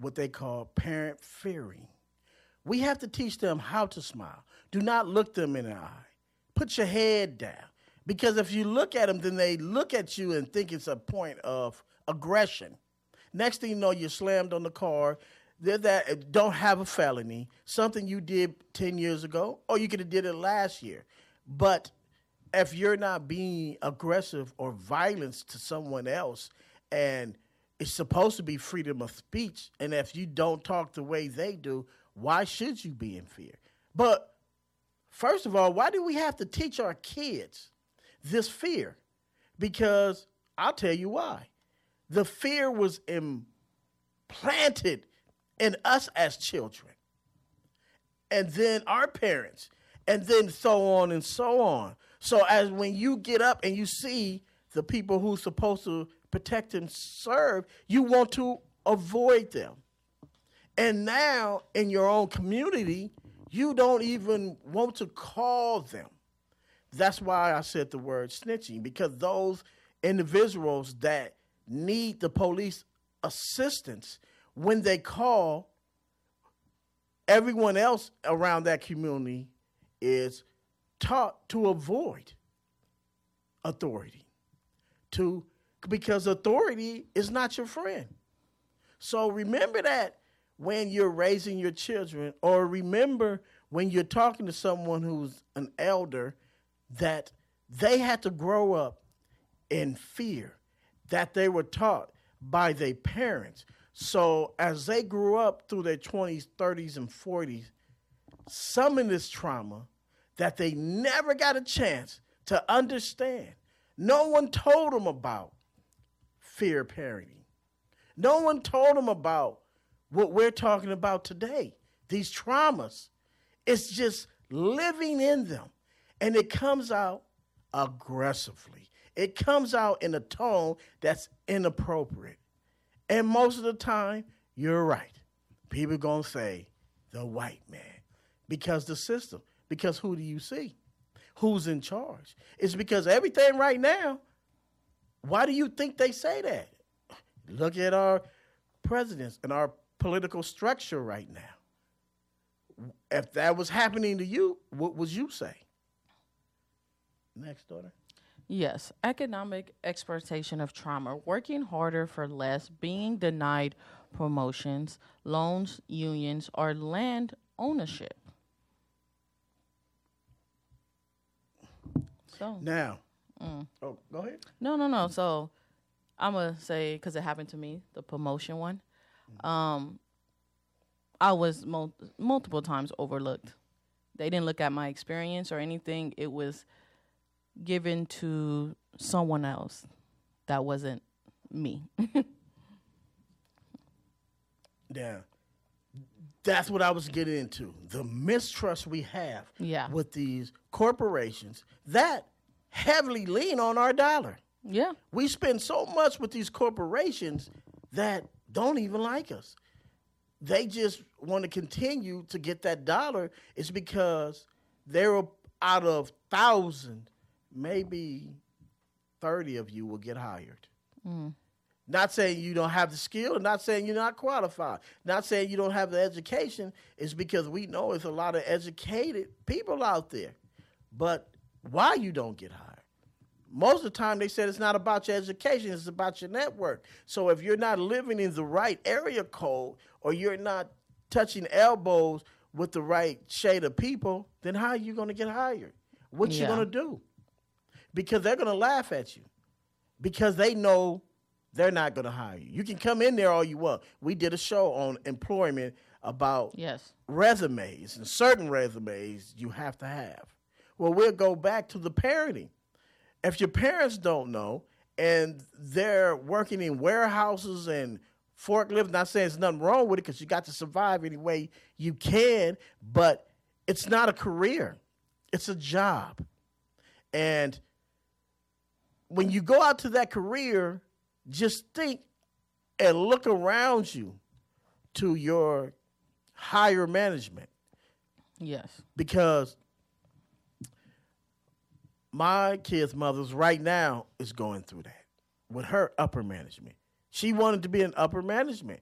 what they call parent fearing. We have to teach them how to smile. Do not look them in the eye. Put your head down. Because if you look at them, then they look at you and think it's a point of aggression. Next thing you know, you're slammed on the car. They're that don't have a felony, something you did 10 years ago, or you could have did it last year. But if you're not being aggressive or violent to someone else, and it's supposed to be freedom of speech, and if you don't talk the way they do, why should you be in fear? But first of all, why do we have to teach our kids this fear? Because I'll tell you why. The fear was implanted in us as children, and then our parents, and then so on and so on. So as when you get up and you see the people who's supposed to protect and serve, you want to avoid them. And now in your own community, you don't even want to call them. That's why I said the word snitching, because those individuals that need the police assistance, when they call, everyone else around that community is taught to avoid authority, because authority is not your friend. So remember that when you're raising your children, or remember when you're talking to someone who's an elder, that they had to grow up in fear, that they were taught by their parents. So as they grew up through their 20s, 30s, and 40s, some of this trauma that they never got a chance to understand. No one told them about fear parenting. No one told them about what we're talking about today, these traumas. It's just living in them. And it comes out aggressively. It comes out in a tone that's inappropriate. And most of the time, you're right. People are going to say, the white man. Because the system. Because who do you see? Who's in charge? It's because everything right now, why do you think they say that? Look at our presidents and our political structure right now. If that was happening to you, what would you say? Next, daughter. Yes, economic exploitation of trauma, working harder for less, being denied promotions, loans, unions, or land ownership. So now, oh, go ahead. No. So I'm gonna say, because it happened to me, the promotion one. I was multiple times overlooked. They didn't look at my experience or anything. It was given to someone else that wasn't me. Yeah. That's what I was getting into. The mistrust we have with these corporations that heavily lean on our dollar. Yeah. We spend so much with these corporations that don't even like us. They just want to continue to get that dollar. It's because they're out of 1,000, maybe 30 of you will get hired. Not saying you don't have the skill, not saying you're not qualified, not saying you don't have the education. It's because we know there's a lot of educated people out there. But why you don't get hired? Most of the time they said it's not about your education, it's about your network. So if you're not living in the right area code, or you're not touching elbows with the right shade of people, then how are you going to get hired? What you going to do? Because they're going to laugh at you. Because they know they're not going to hire you. You can come in there all you want. We did a show on employment about resumes, and certain resumes you have to have. Well, we'll go back to the parenting. If your parents don't know, and they're working in warehouses and forklifts, not saying there's nothing wrong with it, because you got to survive any way you can, but it's not a career. It's a job. And when you go out to that career, just think and look around you to your higher management. Yes. Because my kid's mother's right now is going through that with her upper management. She wanted to be in upper management.